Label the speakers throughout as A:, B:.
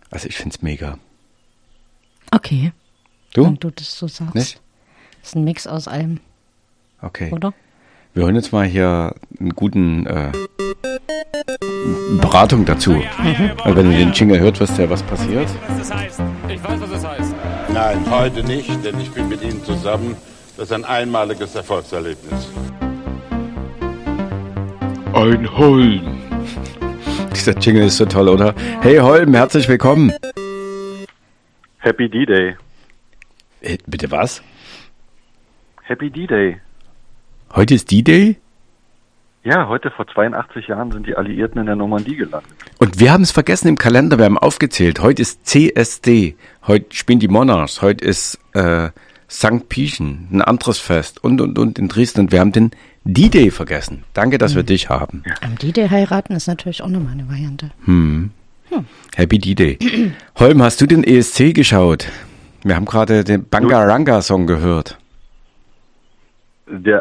A: Also ich find's mega.
B: Okay.
A: Du?
B: Wenn du das so sagst.
A: Nicht?
B: Das ist ein Mix aus allem.
A: Okay.
B: Oder?
A: Wir hören jetzt mal hier einen guten Beratung dazu. Also wenn ihr den Jingle hört, wisst ihr, was passiert.
C: Ich weiß, was es heißt.
D: Nein, heute nicht, denn ich bin mit Ihnen zusammen. Das ist ein einmaliges Erfolgserlebnis.
A: Ein Holm. Dieser Jingle ist so toll, oder? Hey Holm, herzlich willkommen.
E: Happy D-Day.
A: Bitte was?
E: Happy D-Day.
A: Heute ist D-Day?
E: Ja, heute vor 82 Jahren sind die Alliierten in der Normandie gelandet.
A: Und wir haben es vergessen im Kalender, wir haben aufgezählt. Heute ist CSD, heute spielen die Monarchs, heute ist St. Pieschen, ein anderes Fest und in Dresden. Und wir haben den D-Day vergessen. Danke, dass wir dich haben.
B: Am D-Day heiraten ist natürlich auch nochmal eine Variante.
A: Happy D-Day. Holm, hast du den ESC geschaut? Wir haben gerade den Bangaranga-Song gehört.
E: Der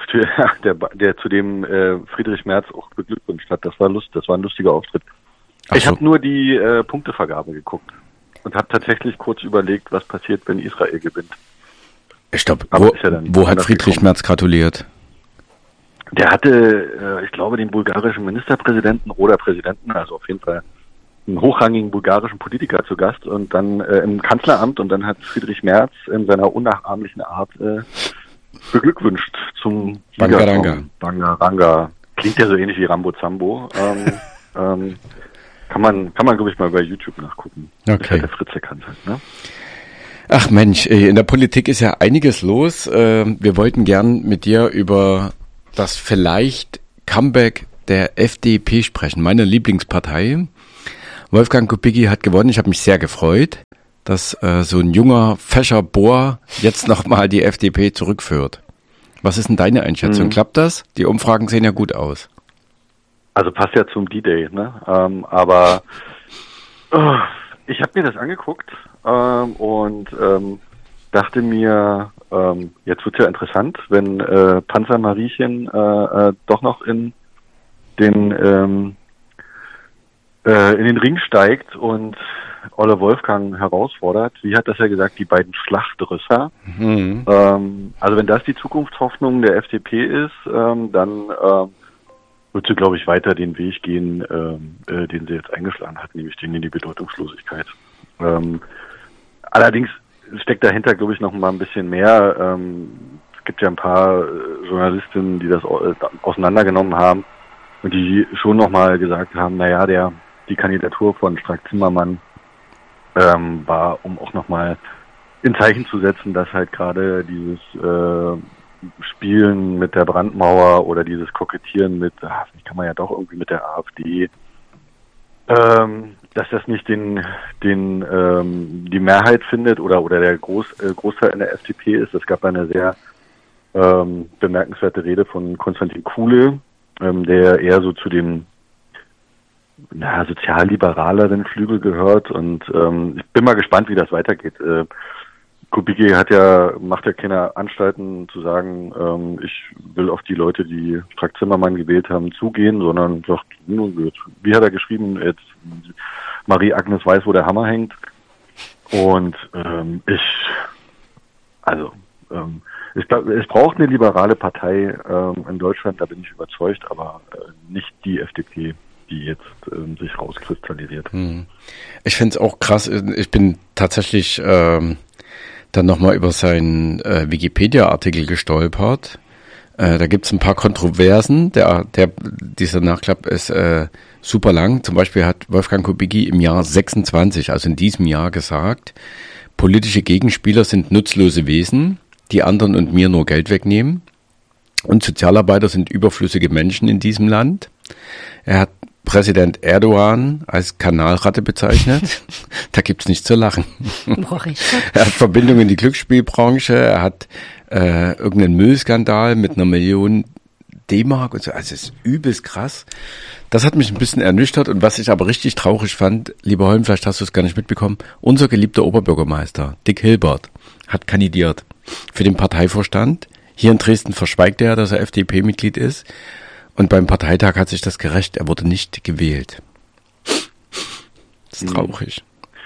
E: zu dem Friedrich Merz auch beglückwünscht hat. Das war ein lustiger Auftritt.
A: Ach
E: Ich
A: so.
E: habe nur die Punktevergabe geguckt und habe tatsächlich kurz überlegt, was passiert, wenn Israel gewinnt.
A: Stopp,
E: Aber ist ja dann
A: wo hat
E: anders
A: Friedrich
E: gekommen.
A: Merz gratuliert?
E: Der hatte, ich glaube, den bulgarischen Ministerpräsidenten oder Präsidenten, also auf jeden Fall einen hochrangigen bulgarischen Politiker zu Gast und dann im Kanzleramt, und dann hat Friedrich Merz in seiner unnachahmlichen Art beglückwünscht zum
A: Bangaranga.
E: Bangaranga. Klingt ja so ähnlich wie Rambo Zambo. Kann man glaube ich mal bei YouTube nachgucken.
A: Okay.
E: Ist halt der Fritze kann halt, ne?
A: Ach Mensch, in der Politik ist ja einiges los. Wir wollten gern mit dir über das vielleicht Comeback der FDP sprechen, meine Lieblingspartei. Wolfgang Kubicki hat gewonnen. Ich habe mich sehr gefreut, dass so ein junger, fescher Bohr jetzt nochmal die FDP zurückführt. Was ist denn deine Einschätzung? Klappt das? Die Umfragen sehen ja gut aus.
E: Also passt ja zum D-Day, ne? Aber ich habe mir das angeguckt und dachte mir, jetzt wird's ja interessant, wenn Panzer Mariechen doch noch in den Ring steigt und Olle Wolfgang herausfordert. Wie hat das ja gesagt, die beiden Schlachtrösser. Also wenn das die Zukunftshoffnung der FDP ist, dann wird sie, glaube ich, weiter den Weg gehen, den sie jetzt eingeschlagen hat, nämlich den in die Bedeutungslosigkeit. Allerdings steckt dahinter, glaube ich, noch mal ein bisschen mehr. Es gibt ja ein paar Journalistinnen, die das auseinandergenommen haben und die schon noch mal gesagt haben, naja, die Kandidatur von Strack-Zimmermann war, um auch noch mal in Zeichen zu setzen, dass halt gerade dieses Spielen mit der Brandmauer oder dieses Kokettieren mit, vielleicht kann man ja doch irgendwie mit der AfD, dass das nicht die Mehrheit findet oder der Großteil in der FDP ist. Es gab eine sehr bemerkenswerte Rede von Konstantin Kuhle, der eher so zu dem sozialliberaleren Flügel gehört, und ich bin mal gespannt, wie das weitergeht. Kubicki macht ja keine Anstalten zu sagen, ich will auf die Leute, die Strack Zimmermann gewählt haben, zugehen, sondern sagt, wie hat er geschrieben, jetzt Marie-Agnes weiß, wo der Hammer hängt. Und es braucht eine liberale Partei in Deutschland, da bin ich überzeugt, aber nicht die FDP, die jetzt sich rauskristallisiert.
A: Ich finde es auch krass, ich bin tatsächlich dann nochmal über seinen Wikipedia-Artikel gestolpert. Da gibt es ein paar Kontroversen. Dieser Nachklapp ist super lang. Zum Beispiel hat Wolfgang Kubicki im Jahr 26, also in diesem Jahr, gesagt, politische Gegenspieler sind nutzlose Wesen, die anderen und mir nur Geld wegnehmen. Und Sozialarbeiter sind überflüssige Menschen in diesem Land. Er hat Präsident Erdogan als Kanalratte bezeichnet. Da gibt's nichts zu lachen. Er hat Verbindungen in die Glücksspielbranche, er hat irgendeinen Müllskandal mit 1 Million D-Mark und so. Also es ist übelst krass. Das hat mich ein bisschen ernüchtert, und was ich aber richtig traurig fand, lieber Holm, vielleicht hast du es gar nicht mitbekommen, unser geliebter Oberbürgermeister, Dick Hilbert, hat kandidiert für den Parteivorstand. Hier in Dresden verschweigt er, dass er FDP-Mitglied ist. Und beim Parteitag hat sich das gerächt, er wurde nicht gewählt. Das ist traurig.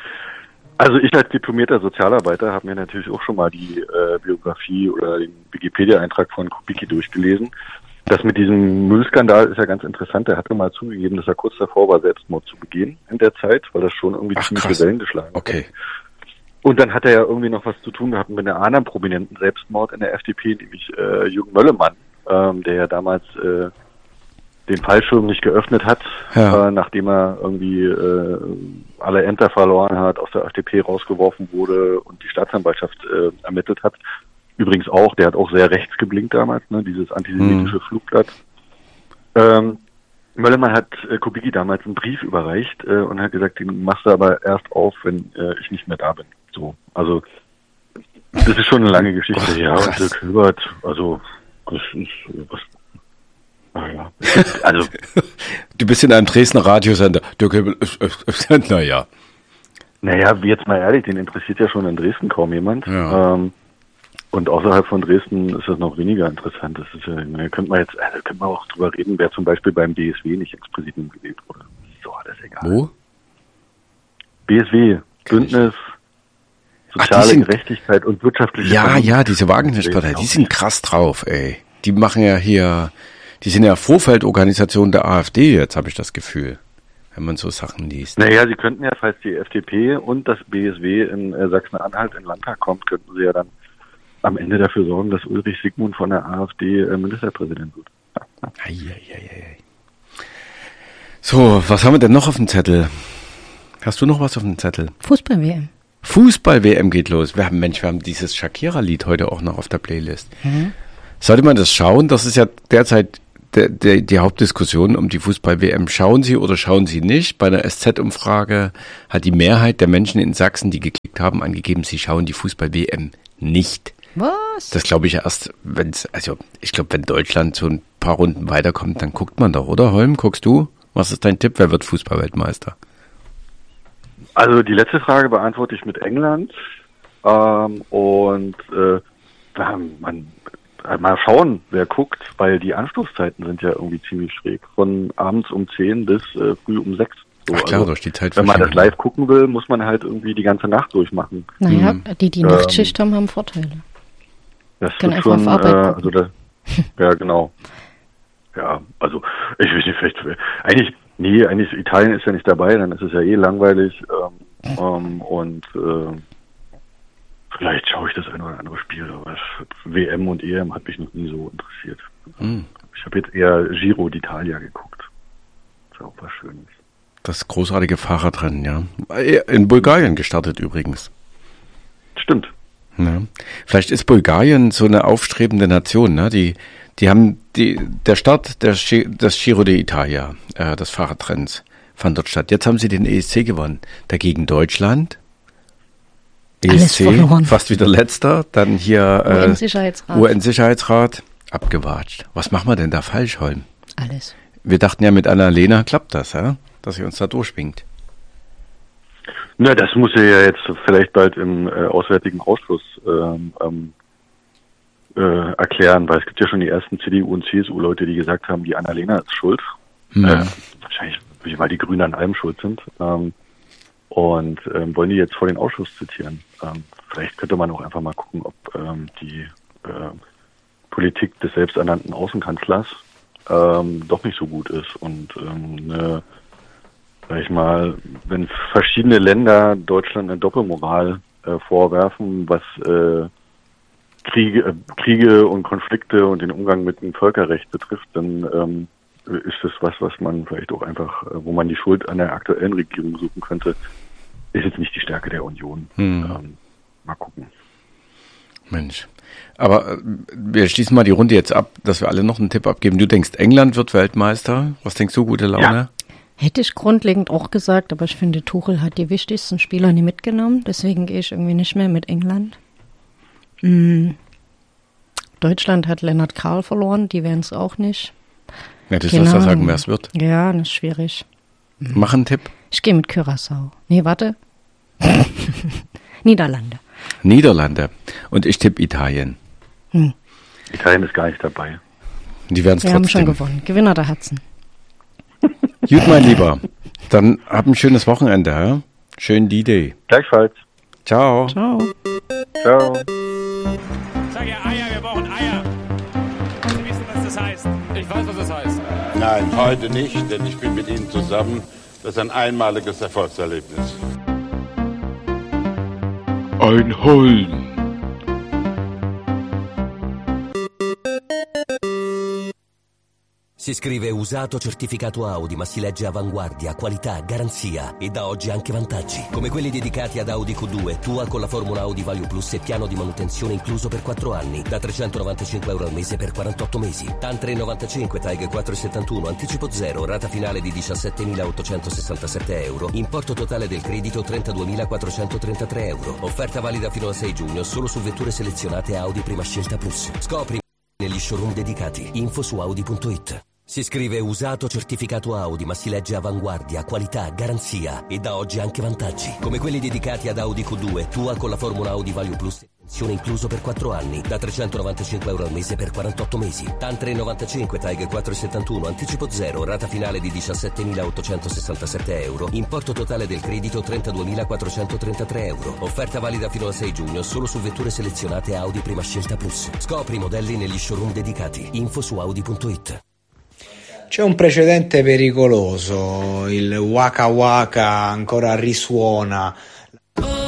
E: Also ich als diplomierter Sozialarbeiter habe mir natürlich auch schon mal die Biografie oder den Wikipedia-Eintrag von Kubicki durchgelesen. Das mit diesem Müllskandal ist ja ganz interessant. Er hatte mal zugegeben, dass er kurz davor war, Selbstmord zu begehen in der Zeit, weil das schon irgendwie ziemliche Wellen geschlagen hat.
A: Okay.
E: Und dann hat er ja irgendwie noch was zu tun gehabt mit einem anderen prominenten Selbstmord in der FDP, nämlich Jürgen Möllemann, der ja damals den Fallschirm nicht geöffnet hat, nachdem er irgendwie alle Ämter verloren hat, aus der FDP rausgeworfen wurde und die Staatsanwaltschaft ermittelt hat. Übrigens auch, der hat auch sehr rechts geblinkt damals, ne, dieses antisemitische Flugblatt. Möllemann hat Kubicki damals einen Brief überreicht und hat gesagt, den machst du aber erst auf, wenn ich nicht mehr da bin. So, also das ist schon eine lange Geschichte. Ja, und Dirk Hilbert, also das ist was. Ja. Also
A: du bist in einem Dresdner Radiosender. Dirk Hilbert, naja.
E: Naja, jetzt mal ehrlich, den interessiert ja schon in Dresden kaum jemand.
A: Ja.
E: Und außerhalb von Dresden ist das noch weniger interessant. Das ist ja, könnte man auch drüber reden, wer zum Beispiel beim BSW nicht Ex-Präsident gewählt wurde. So, das ist egal.
A: Wo?
E: BSW, Bündnis, soziale Gerechtigkeit und wirtschaftliche
A: Ja, diese Wagenknecht-Partei, die sind krass drauf, ey. Die machen ja hier, die sind ja Vorfeldorganisation der AfD jetzt, habe ich das Gefühl, wenn man so Sachen liest.
E: Naja, sie könnten ja, falls die FDP und das BSW in Sachsen-Anhalt in den Landtag kommt, könnten sie ja dann am Ende dafür sorgen, dass Ulrich Sigmund von der AfD Ministerpräsident wird. So, was haben wir denn noch auf dem Zettel? Hast du noch was auf dem Zettel?
B: Fußball-WM.
A: Fußball-WM geht los. Wir haben dieses Shakira-Lied heute auch noch auf der Playlist. Sollte man das schauen? Das ist ja derzeit die Hauptdiskussion um die Fußball-WM. Schauen Sie oder schauen Sie nicht? Bei einer SZ-Umfrage hat die Mehrheit der Menschen in Sachsen, die geklickt haben, angegeben, sie schauen die Fußball-WM nicht.
B: Was?
A: Das glaube ich erst, wenn Deutschland so ein paar Runden weiterkommt, dann guckt man doch, oder Holm? Guckst du? Was ist dein Tipp? Wer wird Fußballweltmeister?
E: Also die letzte Frage beantworte ich mit England. Mal schauen, wer guckt, weil die Anstoßzeiten sind ja irgendwie ziemlich schräg. Von abends um 10 bis früh um 6. So,
A: ach klar, durch die Zeit.
E: Wenn man das live gucken will, muss man halt irgendwie die ganze Nacht durchmachen.
B: Naja, die Nachtschicht haben Vorteile.
E: Das
B: können
E: wird
B: einfach
E: schon,
B: auf Arbeit gucken.
E: ja, genau. Ja, also ich weiß nicht, vielleicht eigentlich Italien ist ja nicht dabei, dann ist es ja eh langweilig vielleicht schaue ich das ein oder andere Spiel, aber WM und EM hat mich noch nie so interessiert. Ich habe jetzt eher Giro d'Italia geguckt. Das ist auch was Schönes.
A: Das großartige Fahrradrennen, ja. In Bulgarien gestartet übrigens.
E: Stimmt.
A: Ja. Vielleicht ist Bulgarien so eine aufstrebende Nation, ne? Die haben der Start des Giro d'Italia, des Fahrradrennens, fand dort statt. Jetzt haben sie den ESC gewonnen. Dagegen Deutschland. ESC, fast wieder letzter. Dann hier UN-Sicherheitsrat. Abgewatscht. Was machen wir denn da falsch, Holm?
B: Alles.
A: Wir dachten ja, mit Annalena klappt das, ja? Dass sie uns da durchwinkt.
E: Na, das muss sie ja jetzt vielleicht bald im Auswärtigen Ausschuss erklären, weil es gibt ja schon die ersten CDU- und CSU-Leute, die gesagt haben, die Annalena ist schuld. Wahrscheinlich, weil die Grünen an allem schuld sind. Wollen die jetzt vor den Ausschuss zitieren. Vielleicht könnte man auch einfach mal gucken, ob die Politik des selbsternannten Außenkanzlers doch nicht so gut ist und sag ich mal, wenn verschiedene Länder Deutschland eine Doppelmoral vorwerfen, was Kriege und Konflikte und den Umgang mit dem Völkerrecht betrifft, dann ist das was man vielleicht auch einfach, wo man die Schuld an der aktuellen Regierung suchen könnte, ist jetzt nicht die Stärke der Union. Mal gucken.
A: Mensch. Aber wir schließen mal die Runde jetzt ab, dass wir alle noch einen Tipp abgeben. Du denkst, England wird Weltmeister. Was denkst du, gute Laune?
E: Ja.
B: Hätte ich grundlegend auch gesagt, aber ich finde, Tuchel hat die wichtigsten Spieler nie mitgenommen. Deswegen gehe ich irgendwie nicht mehr mit England. Deutschland hat Lennart Karl verloren. Die werden es auch nicht.
A: Ja, das sollst du sagen, wer es wird.
B: Ja, das ist schwierig.
A: Mach einen Tipp.
B: Ich gehe mit Curaçao. Nee, warte. Niederlande.
A: Und ich tippe Italien.
E: Italien ist gar nicht dabei.
A: Die werden es trotzdem.
B: Wir haben schon gewonnen. Gewinner der Herzen.
A: Gut, mein Lieber. Dann hab ein schönes Wochenende. Ja? Schönen D-Day.
E: Gleichfalls.
A: Ciao.
B: Ciao.
E: Ciao.
C: Sag ja Eier, wir brauchen Eier. Sie wissen, was das heißt. Ich weiß, was das heißt.
D: Nein, heute nicht, denn ich bin mit Ihnen zusammen. Das ist ein einmaliges Erfolgserlebnis.
A: Ein Holm.
F: Si scrive usato certificato Audi, ma si legge avanguardia, qualità, garanzia e da oggi anche vantaggi. Come quelli dedicati ad Audi Q2, Tua con la formula Audi Value Plus e piano di manutenzione incluso per 4 anni, da €395 al mese per 48 mesi. TAN 395, TAG 471, anticipo 0, rata finale di €17.867, importo totale del credito €32.433. Offerta valida fino al 6 giugno solo su vetture selezionate Audi Prima Scelta Plus. Scopri negli showroom dedicati. Info su Audi.it. Si scrive usato certificato Audi, ma si legge avanguardia, qualità, garanzia e da oggi anche vantaggi. Come quelli dedicati ad Audi Q2, Tua con la formula Audi Value Plus, pensione incluso per 4 anni, da €395 al mese per 48 mesi. TAN 395, TAG 471, anticipo 0, rata finale di €17.867, importo totale del credito €32.433. Offerta valida fino al 6 giugno solo su vetture selezionate Audi Prima Scelta Plus. Scopri i modelli negli showroom dedicati. Info su Audi.it.
G: C'è un precedente pericoloso, il Waka Waka ancora risuona.